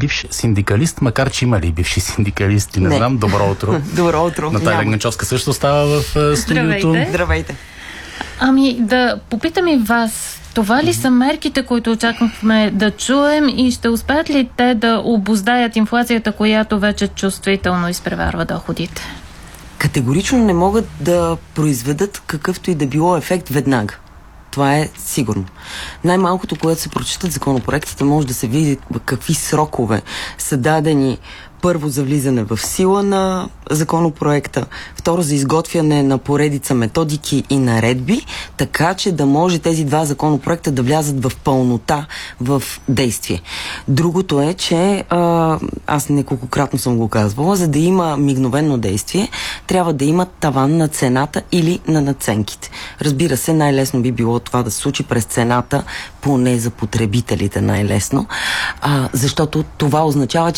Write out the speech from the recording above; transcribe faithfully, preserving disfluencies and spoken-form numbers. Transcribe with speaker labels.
Speaker 1: бивш синдикалист, макар че има ли бивши синдикалисти, не, не. знам. Добро утро.
Speaker 2: Добро утро.
Speaker 1: Наталия Гнечовска също става в студиото.
Speaker 3: Здравейте.
Speaker 2: Здравейте.
Speaker 3: Ами да попитам и вас, това ли са мерките, които очаквахме да чуем и ще успеят ли те да обуздаят инфлацията, която вече чувствително изпреварва доходите?
Speaker 2: Категорично не могат да произведат какъвто и да било ефект веднага. Това е сигурно. Най-малкото, когато се прочитат законопроектите, може да се види какви срокове са дадени. Първо, за влизане в сила на законопроекта, второ, за изготвяне на поредица методики и наредби, така че да може тези два законопроекта да влязат в пълнота в действие. Другото е, че а, аз неколкократно съм го казвала, за да има мигновено действие, трябва да има таван на цената или на надценките. Разбира се, най-лесно би било това да се случи през цената, поне за потребителите най-лесно, а, защото това означава, че